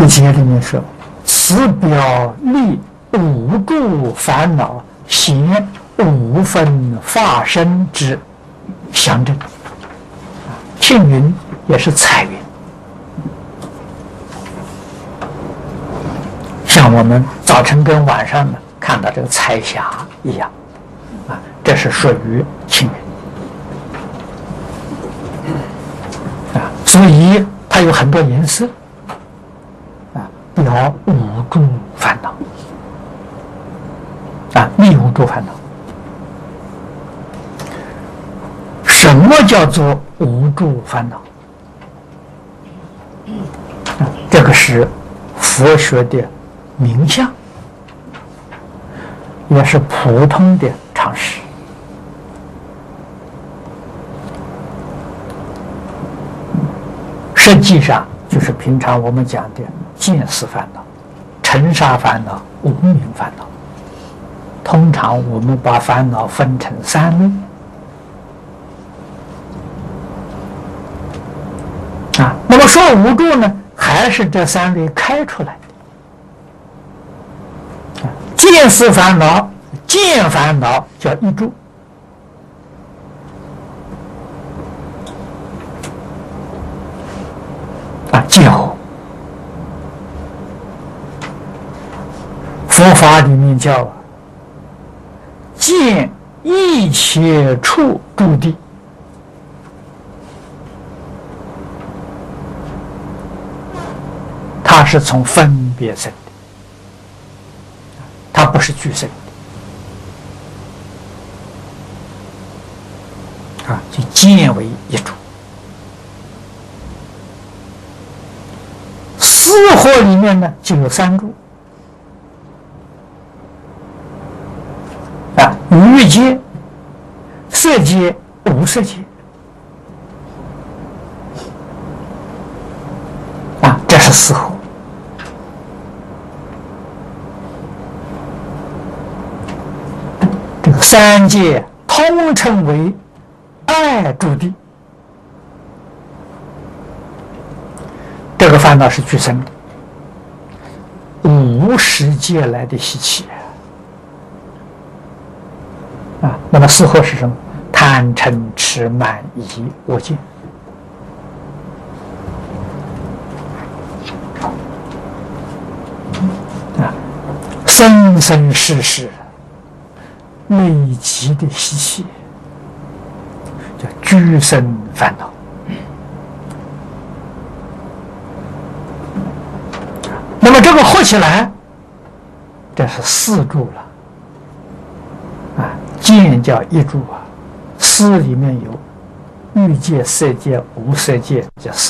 注解里面说：“此表立五住烦恼，显五分法身之象征。”庆云也是彩云，像我们早晨跟晚上呢看到这个彩霞一样，这是属于庆云所以它有很多颜色表五住烦恼立五住烦恼。什么叫做无住烦恼？这个是佛学的名相，也是普通的常识。实际上就是平常我们讲的见思烦恼、尘沙烦恼、无明烦恼。通常我们把烦恼分成三类。那么说无住呢，还是这三类开出来的。见思烦恼、见烦恼叫一住，见惑。佛法里面叫见一切处住地。它是从分别生的，它不是俱生的就见为一住。思惑里面呢就有三住欲界、色界、无色界这是思惑。这个三界通称为爱住地，这个烦恼是俱生的，无始界来的习气那么思惑是什么？贪嗔痴慢疑我见生生世世累积的习气，叫俱生烦恼。那么这个合起来，这是四住了见叫一住思里面有欲界、色界、无色界，叫四。